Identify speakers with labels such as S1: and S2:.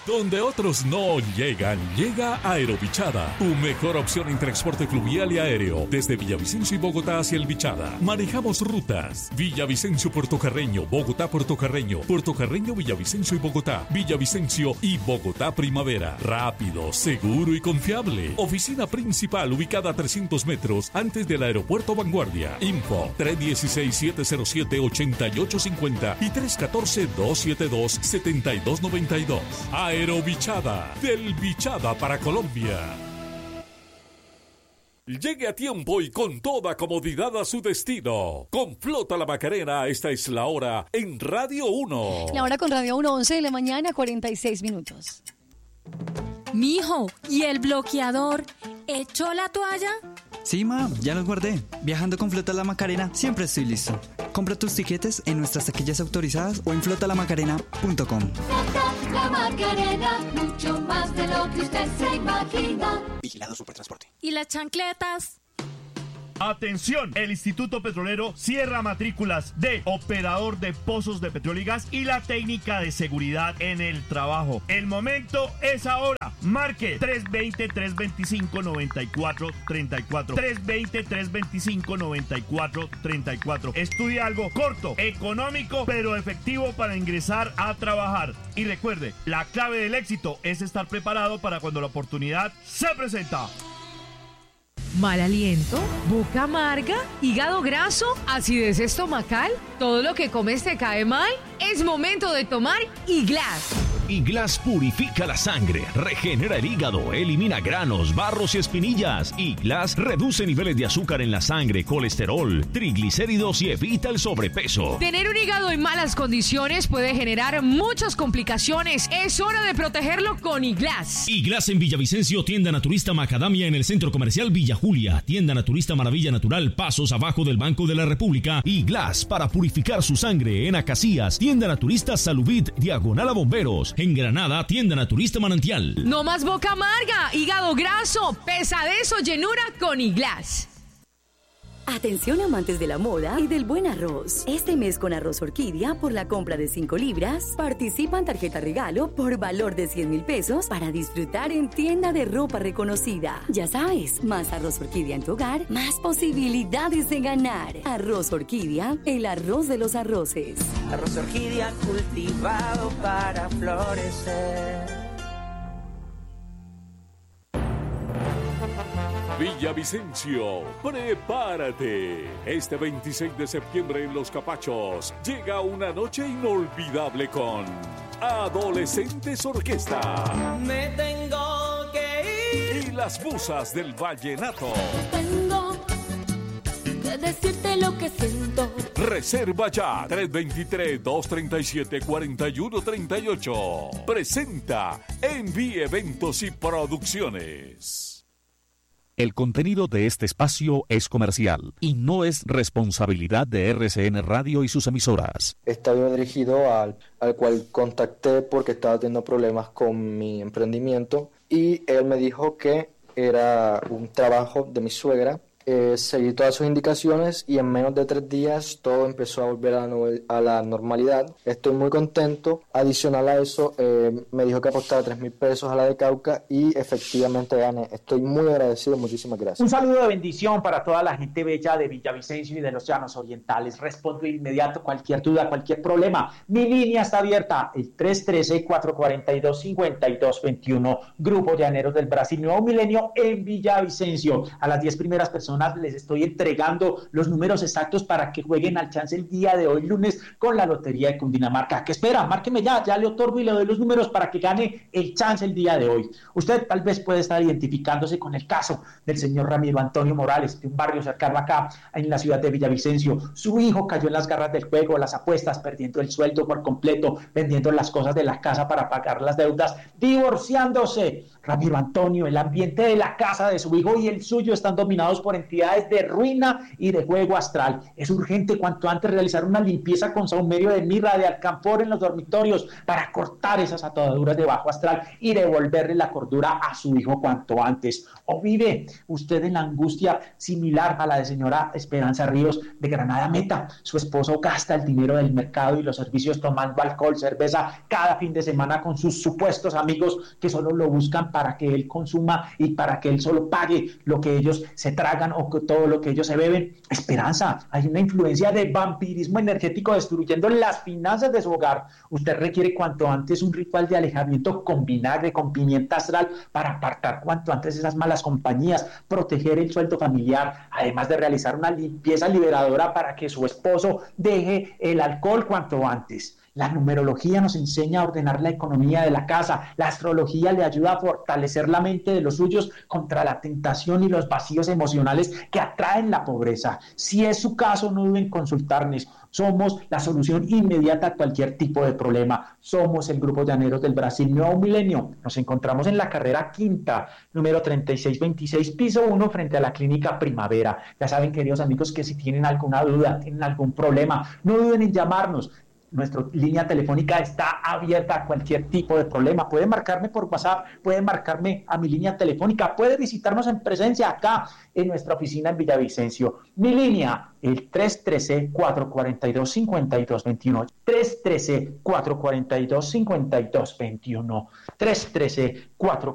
S1: Donde otros no llegan, llega Aerobichada, tu mejor opción en transporte fluvial y aéreo. Desde Villavicencio y Bogotá hacia el Bichada. Manejamos rutas: Villavicencio, Puerto Carreño, Bogotá, Puerto Carreño, Villavicencio y Bogotá, Villavicencio y Bogotá Primavera. Rápido, seguro y confiable. Oficina principal ubicada a 300 metros antes del Aeropuerto Vanguardia. Info 316-707-8850 y 314-272-7292. Aerobichada, del Bichada para Colombia. Llegue a tiempo y con toda comodidad a su destino. Con Flota La Macarena, esta es la hora en Radio 1.
S2: La hora con Radio 1, 11 de la mañana, 46 minutos.
S3: Mijo, ¿y el bloqueador? ¿Echó la toalla?
S4: Sí, ma, ya los guardé. Viajando con Flota La Macarena, siempre estoy listo. Compra tus tiquetes en nuestras taquillas autorizadas o en flotalamacarena.com.
S5: Flota La Macarena, mucho más de lo que usted se imagina.
S6: Vigilado Supertransporte.
S3: ¿Y las chancletas?
S7: Atención, el Instituto Petrolero cierra matrículas de operador de pozos de petróleo y gas y la técnica de seguridad en el trabajo. El momento es ahora. Marque 320-325-9434. 320-325-9434. Estudia algo corto, económico, pero efectivo para ingresar a trabajar. Y recuerde, la clave del éxito es estar preparado para cuando la oportunidad se presenta.
S8: Mal aliento, boca amarga, hígado graso, acidez estomacal, todo lo que comes te cae mal. Es momento de tomar Iglas.
S9: Iglas purifica la sangre, regenera el hígado, elimina granos, barros y espinillas. Iglas reduce niveles de azúcar en la sangre, colesterol, triglicéridos y evita el sobrepeso.
S8: Tener un hígado en malas condiciones puede generar muchas complicaciones. Es hora de protegerlo con Iglas.
S9: Iglas en Villavicencio, tienda naturista Macadamia en el Centro Comercial Villa Julia, tienda naturista Maravilla Natural, pasos abajo del Banco de la República. Iglas para purificar su sangre en Acacías, tienda naturista Salubit, diagonal a Bomberos. En Granada, tienda naturista Manantial.
S8: No más boca amarga, hígado graso, pesadez o llenura con Iglas.
S10: Atención amantes de la moda y del buen arroz. Este mes con Arroz Orquídea, por la compra de 5 libras, participa en tarjeta regalo por valor de 100,000 pesos para disfrutar en tienda de ropa reconocida. Ya sabes, más Arroz Orquídea en tu hogar, más posibilidades de ganar. Arroz Orquídea, el arroz de los arroces.
S11: Arroz Orquídea cultivado para florecer.
S1: Villavicencio, prepárate. Este 26 de septiembre en Los Capachos llega una noche inolvidable con Adolescentes Orquesta.
S11: Me tengo que ir.
S1: Y las musas del vallenato.
S5: Tengo que decirte lo que siento.
S1: Reserva ya 323-237-4138. Presenta Envie Eventos y Producciones.
S12: El contenido de este espacio es comercial y no es responsabilidad de RCN Radio y sus emisoras.
S13: Estaba dirigido al cual contacté porque estaba teniendo problemas con mi emprendimiento y él me dijo que era un trabajo de mi suegra. Seguí todas sus indicaciones y en menos de 3 días todo empezó a volver a la normalidad. Estoy muy contento. Adicional a eso, me dijo que apostara 3,000 pesos a la de Cauca y efectivamente gané. Estoy muy agradecido, muchísimas gracias.
S14: Un saludo de bendición para toda la gente bella de Villavicencio y de los Llanos Orientales. Respondo de inmediato cualquier duda, cualquier problema. Mi línea está abierta, el 313-442-5221. Grupo Llaneros del Brasil Nuevo Milenio en Villavicencio. A las 10 primeras personas les estoy entregando los números exactos para que jueguen al chance el día de hoy lunes con la Lotería de Cundinamarca. ¿Qué espera? Márqueme ya le otorgo y le doy los números para que gane el chance el día de hoy. Usted tal vez puede estar identificándose con el caso del señor Ramiro Antonio Morales, de un barrio cercano acá en la ciudad de Villavicencio. Su hijo cayó en las garras del juego, las apuestas, perdiendo el sueldo por completo, vendiendo las cosas de la casa para pagar las deudas, divorciándose. Ramiro Antonio, el ambiente de la casa de su hijo y el suyo están dominados por entidades de ruina y de juego astral. Es urgente cuanto antes realizar una limpieza con saumerio de mirra, de alcanfor en los dormitorios para cortar esas ataduras de bajo astral y devolverle la cordura a su hijo cuanto antes. ¿O vive usted en la angustia similar a la de señora Esperanza Ríos de Granada Meta? Su esposo gasta el dinero del mercado y los servicios tomando alcohol, cerveza cada fin de semana con sus supuestos amigos que solo lo buscan para que él consuma y para que él solo pague lo que ellos se tragan o todo lo que ellos se beben. Esperanza, hay una influencia de vampirismo energético destruyendo las finanzas de su hogar. Usted requiere cuanto antes un ritual de alejamiento con vinagre, con pimienta astral, para apartar cuanto antes esas malas compañías, proteger el sueldo familiar, además de realizar una limpieza liberadora para que su esposo deje el alcohol cuanto antes. La numerología nos enseña a ordenar la economía de la casa. La astrología le ayuda a fortalecer la mente de los suyos contra la tentación y los vacíos emocionales que atraen la pobreza. Si es su caso, no duden en consultarnos. Somos la solución inmediata a cualquier tipo de problema. Somos el Grupo Llaneros del Brasil Nuevo Milenio. Nos encontramos en la carrera quinta, número 3626, piso 1, frente a la Clínica Primavera. Ya saben, queridos amigos, que si tienen alguna duda, tienen algún problema, no duden en llamarnos. Nuestra línea telefónica está abierta a cualquier tipo de problema. Puede marcarme por WhatsApp, puede marcarme a mi línea telefónica, puede visitarnos en presencia acá en nuestra oficina en Villavicencio. Mi línea, el 313-442-5221. 313-442-5221. 313-442-5221.